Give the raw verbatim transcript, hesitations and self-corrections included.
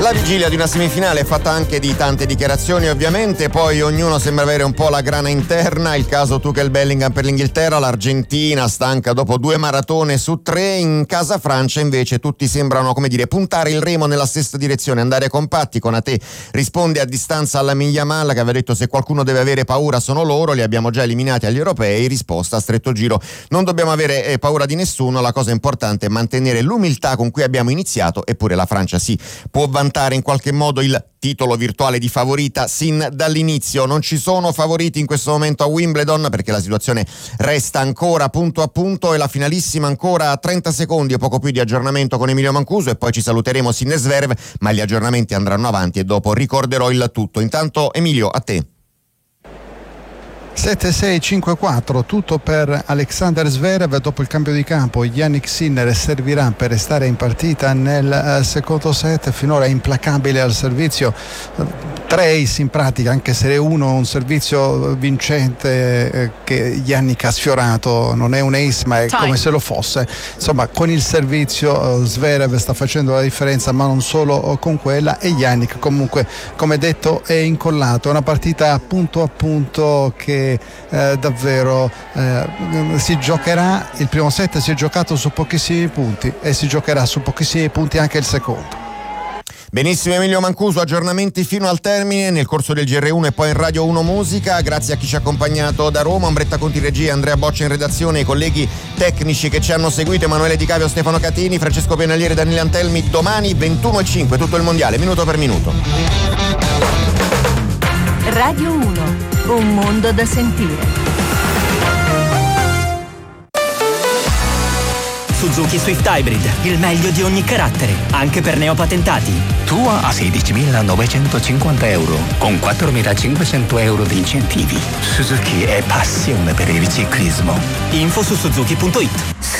La vigilia di una semifinale è fatta anche di tante dichiarazioni, ovviamente, poi ognuno sembra avere un po' la grana interna. Il caso Tuchel Bellingham per l'Inghilterra, l'Argentina stanca dopo due maratone su tre. In casa Francia invece tutti sembrano, come dire, puntare il remo nella stessa direzione, andare compatti. Conate risponde a distanza alla Yamal, che aveva detto: se qualcuno deve avere paura sono loro, li abbiamo già eliminati agli europei. Risposta a stretto giro: non dobbiamo avere eh, paura di nessuno, la cosa importante è mantenere l'umiltà con cui abbiamo iniziato. Eppure la Francia sì, può vantare in qualche modo il titolo virtuale di favorita sin dall'inizio. Non ci sono favoriti in questo momento a Wimbledon, perché la situazione resta ancora punto a punto e la finalissima ancora a trenta secondi o poco più di aggiornamento con Emilio Mancuso, e poi ci saluteremo Sinner Zverev, ma gli aggiornamenti andranno avanti e dopo ricorderò il tutto. Intanto Emilio, a te. sette sei cinque quattro, tutto per Alexander Zverev. Dopo il cambio di campo Jannik Sinner servirà per restare in partita nel uh, secondo set, finora implacabile al servizio, tre ace in pratica, anche se è uno un servizio vincente eh, che Jannik ha sfiorato, non è un ace ma è Time. Come se lo fosse. Insomma, con il servizio uh, Zverev sta facendo la differenza, ma non solo uh, con quella, e Jannik comunque, come detto, è incollato. È una partita punto a punto che Eh, davvero eh, si giocherà. Il primo set si è giocato su pochissimi punti e si giocherà su pochissimi punti anche il secondo. Benissimo Emilio Mancuso, aggiornamenti fino al termine nel corso del G R uno e poi in Radio uno Musica. Grazie a chi ci ha accompagnato da Roma, Ombretta Conti regia, Andrea Boccia in redazione, i colleghi tecnici che ci hanno seguito, Emanuele Di Cavio, Stefano Catini, Francesco Penalieri, Daniele Antelmi. Domani ventuno e cinque tutto il mondiale, minuto per minuto. Radio uno, un mondo da sentire. Suzuki Swift Hybrid, il meglio di ogni carattere, anche per neopatentati. Tua a sedicimilanovecentoscinquanta euro, con quattromilacinquecento euro di incentivi. Suzuki è passione per il ciclismo. Info su suzuki punto it.